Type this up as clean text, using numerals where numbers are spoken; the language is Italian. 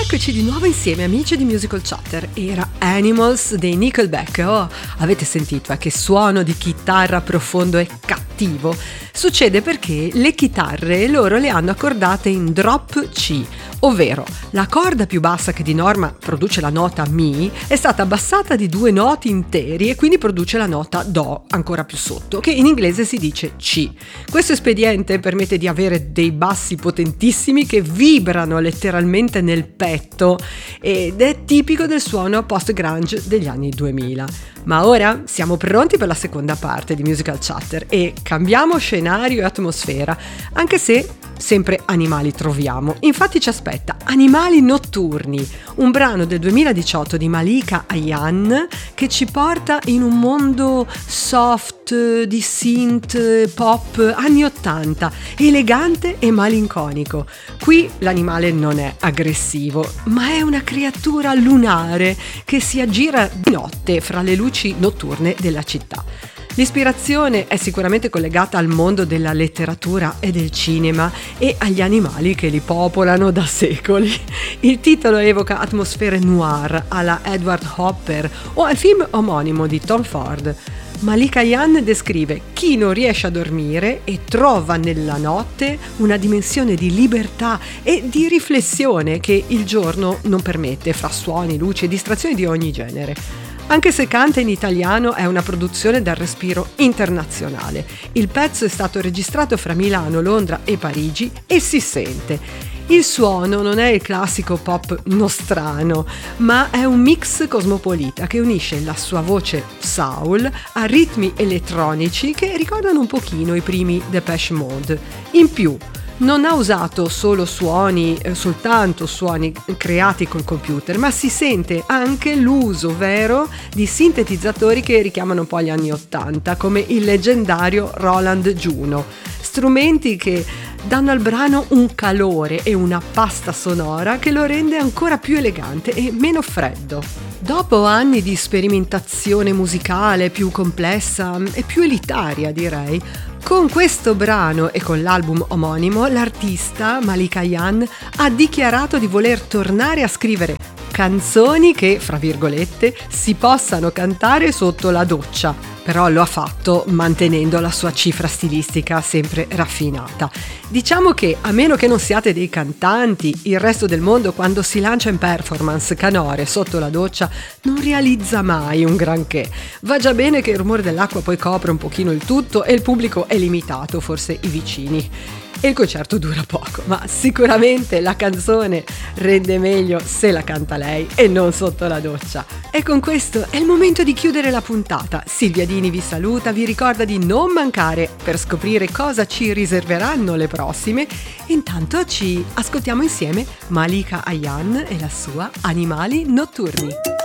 Eccoci di nuovo insieme amici di Musical Chatter. Era Animals dei Nickelback. Oh, avete sentito che suono di chitarra profondo e cattivo? Succede perché le chitarre loro le hanno accordate in drop C, ovvero la corda più bassa che di norma produce la nota Mi è stata abbassata di 2 noti interi e quindi produce la nota Do ancora più sotto, che in inglese si dice C. Questo espediente permette di avere dei bassi potentissimi che vibrano letteralmente nel petto ed è tipico del suono post-grunge degli anni 2000. Ma ora siamo pronti per la seconda parte di Musical Chatter e cambiamo scenario e atmosfera, anche se sempre animali troviamo. Infatti ci aspetta Animali notturni, un brano del 2018 di Malika Ayane che ci porta in un mondo soft di synth pop anni 80, elegante e malinconico. Qui l'animale non è aggressivo, ma è una creatura lunare che si aggira di notte fra le luci notturne della città. L'ispirazione è sicuramente collegata al mondo della letteratura e del cinema e agli animali che li popolano da secoli. Il titolo evoca atmosfere noir alla Edward Hopper o al film omonimo di Tom Ford. Malika Ayane descrive chi non riesce a dormire e trova nella notte una dimensione di libertà e di riflessione che il giorno non permette, fra suoni, luci e distrazioni di ogni genere. Anche se canta in italiano, è una produzione dal respiro internazionale. Il pezzo è stato registrato fra Milano, Londra e Parigi e si sente. Il suono non è il classico pop nostrano, ma è un mix cosmopolita che unisce la sua voce soul a ritmi elettronici che ricordano un pochino i primi Depeche Mode. In più, non ha usato soltanto suoni creati col computer, ma si sente anche l'uso vero di sintetizzatori che richiamano un po' gli anni 80, come il leggendario Roland Juno. Strumenti che danno al brano un calore e una pasta sonora che lo rende ancora più elegante e meno freddo. Dopo anni di sperimentazione musicale più complessa e più elitaria, direi, con questo brano e con l'album omonimo, l'artista Malika Ayane ha dichiarato di voler tornare a scrivere canzoni che, fra virgolette, si possano cantare sotto la doccia, però lo ha fatto mantenendo la sua cifra stilistica sempre raffinata. Diciamo che, a meno che non siate dei cantanti, il resto del mondo quando si lancia in performance canore sotto la doccia non realizza mai un granché. Va già bene che il rumore dell'acqua poi copre un pochino il tutto e il pubblico è limitato, forse i vicini. E il concerto dura poco, ma sicuramente la canzone rende meglio se la canta lei e non sotto la doccia. E con questo è il momento di chiudere la puntata. Silvia Dini vi saluta, vi ricorda di non mancare per scoprire cosa ci riserveranno le prossime. Intanto ci ascoltiamo insieme Malika Ayane e la sua Animali notturni.